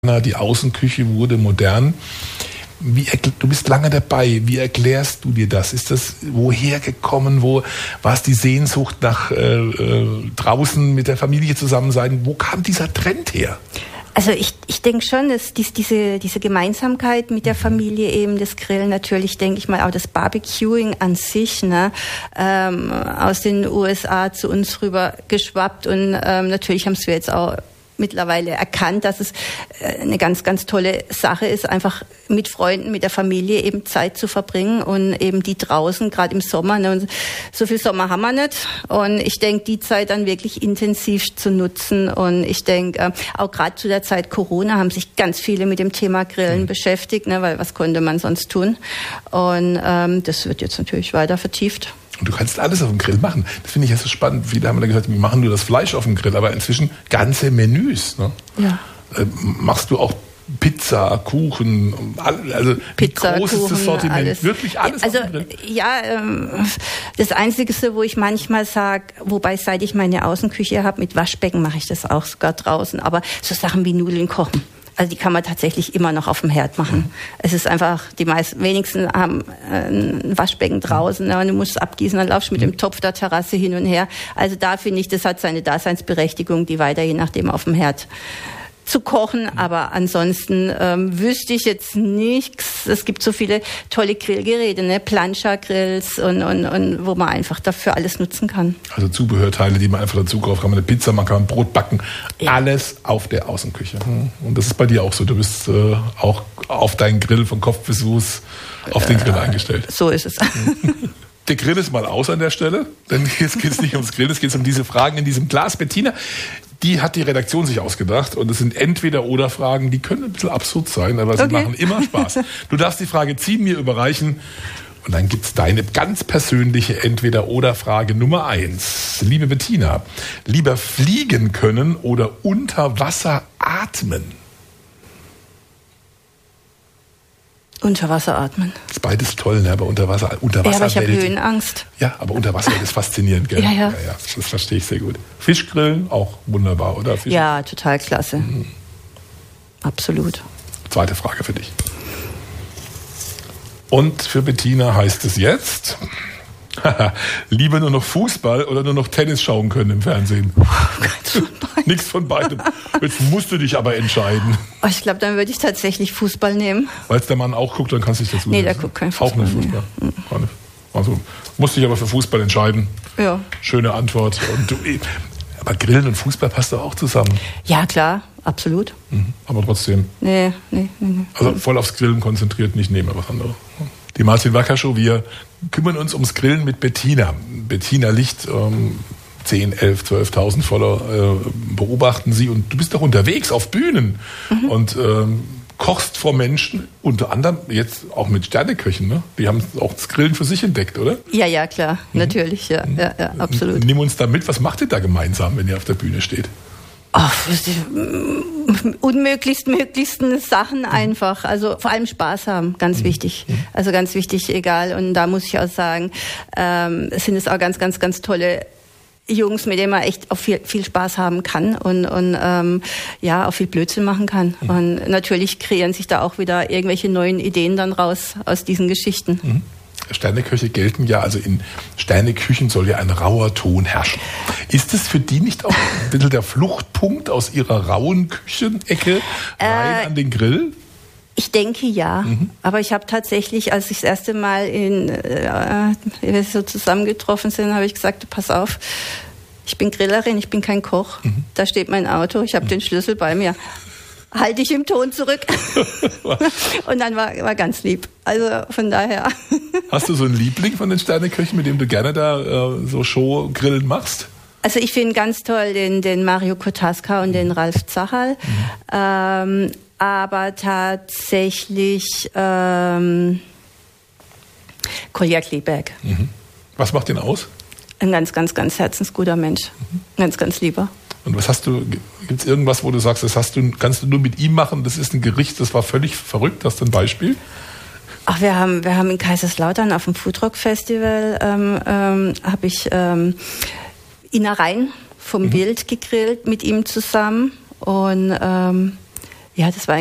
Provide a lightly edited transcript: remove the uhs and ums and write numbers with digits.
Die Außenküche wurde modern. Du bist lange dabei. Wie erklärst du dir das? Ist das woher gekommen? Wo war es die Sehnsucht nach draußen mit der Familie zusammen sein? Wo kam dieser Trend her? Also ich denke schon, dass diese Gemeinsamkeit mit der Familie, eben das Grillen, natürlich denke ich mal auch das Barbecuing an sich, ne, aus den USA zu uns rüber geschwappt, und natürlich haben wir jetzt auch mittlerweile erkannt, dass es eine ganz, ganz tolle Sache ist, einfach mit Freunden, mit der Familie eben Zeit zu verbringen und eben die draußen, gerade im Sommer, ne, und so viel Sommer haben wir nicht, und ich denke, die Zeit dann wirklich intensiv zu nutzen, und ich denke, auch gerade zu der Zeit Corona haben sich ganz viele mit dem Thema Grillen beschäftigt, ne, weil was konnte man sonst tun, und das wird jetzt natürlich weiter vertieft. Und du kannst alles auf dem Grill machen. Das finde ich ja so spannend. Viele haben da gesagt, wir machen nur das Fleisch auf dem Grill, aber inzwischen ganze Menüs. Ne? Ja. Machst du auch Pizza, Kuchen, also Pizza, wie groß Kuchen, ist das Sortiment? alles. Wirklich alles also, auf dem Grill? Ja, das Einzige, wo ich manchmal sage, wobei seit ich meine Außenküche habe, mit Waschbecken mache ich das auch sogar draußen, aber so Sachen wie Nudeln kochen, also die kann man tatsächlich immer noch auf dem Herd machen. Es ist einfach, wenigsten haben ein Waschbecken draußen, ne, und du musst es abgießen, dann laufst du mit dem Topf der Terrasse hin und her. Also da finde ich, das hat seine Daseinsberechtigung, die weiter je nachdem auf dem Herd zu kochen, aber ansonsten wüsste ich jetzt nichts. Es gibt so viele tolle Grillgeräte, ne? Plancha-Grills und wo man einfach dafür alles nutzen kann. Also Zubehörteile, die man einfach dazu kauft, kann man eine Pizza machen, kann man Brot backen, ja. Alles auf der Außenküche. Und das ist bei dir auch so. Du bist auch auf deinen Grill von Kopf bis Fuß auf den Grill eingestellt. So ist es. Der Grill ist mal aus an der Stelle, denn jetzt geht es nicht ums Grill, es geht um diese Fragen in diesem Glas. Bettina, die hat die Redaktion sich ausgedacht, und es sind Entweder-oder-Fragen, die können ein bisschen absurd sein, aber sie machen immer Spaß. Du darfst die Frage ziehen, mir überreichen, und dann gibt's deine ganz persönliche Entweder-oder-Frage Nummer 1. Liebe Bettina, lieber fliegen können oder unter Wasser atmen? Unter Wasser atmen. Das ist beides toll, ne? Aber unter Wasser ja, aber ich habe Höhenangst. Ja, aber unter Wasser ist faszinierend, gell? Ja. Das verstehe ich sehr gut. Fischgrillen, auch wunderbar, oder? Ja, total klasse. Mhm. Absolut. Zweite Frage für dich. Und für Bettina heißt es jetzt, lieber nur noch Fußball oder nur noch Tennis schauen können im Fernsehen? Nichts von beidem. Jetzt musst du dich aber entscheiden. Oh, ich glaube, dann würde ich tatsächlich Fußball nehmen. Weil es der Mann auch guckt, dann kannst du dich dazu Nee, der guckt kein Fußball. Auch nicht Fußball. Nee. Also musst dich aber für Fußball entscheiden. Ja. Schöne Antwort. Aber Grillen und Fußball passt doch auch zusammen. Ja, klar, absolut. Aber trotzdem. Nee. Also voll aufs Grillen konzentriert, nicht nehmen, was anderes. Die Martin Wacker Show, wir kümmern uns ums Grillen mit Bettina. Bettina Licht, 10, 11, 12.000 Follower beobachten sie, und du bist doch unterwegs auf Bühnen und kochst vor Menschen, unter anderem jetzt auch mit Sterneköchen, ne? Die haben auch das Grillen für sich entdeckt, oder? Ja, klar, natürlich, ja, absolut. Nimm uns da mit, was macht ihr da gemeinsam, wenn ihr auf der Bühne steht? Ach, möglichsten Sachen einfach. Also vor allem Spaß haben, ganz wichtig. Also ganz wichtig, egal. Und da muss ich auch sagen, sind es auch ganz, ganz, ganz tolle Jungs, mit denen man echt auch viel Spaß haben kann und auch viel Blödsinn machen kann. Und natürlich kreieren sich da auch wieder irgendwelche neuen Ideen dann raus aus diesen Geschichten. Sterneköche gelten ja, also in Sterneküchen soll ja ein rauer Ton herrschen. Ist es für die nicht auch ein bisschen der Fluchtpunkt aus ihrer rauen Küchenecke rein an den Grill? Ich denke ja, aber ich habe tatsächlich, als ich das erste Mal wir so zusammengetroffen sind, habe ich gesagt, pass auf, ich bin Grillerin, ich bin kein Koch. Da steht mein Auto, ich habe den Schlüssel bei mir. Halte ich im Ton zurück. Und dann war ganz lieb. Also von daher. Hast du so einen Liebling von den Sterneköchen, mit dem du gerne da so Showgrillen machst? Also ich finde ganz toll den Mario Kotaska und den Ralf Zachal. Aber tatsächlich Kolja Kleberg. Was macht den aus? Ein ganz, ganz, ganz herzensguter Mensch. Ganz, ganz lieber. Und was hast du, gibt es irgendwas, wo du sagst, kannst du nur mit ihm machen, das ist ein Gericht, das war völlig verrückt, hast du ein Beispiel? Ach, wir haben in Kaiserslautern auf dem Foodrock Festival habe ich Innereien vom Wild gegrillt mit ihm zusammen, und Ja, das war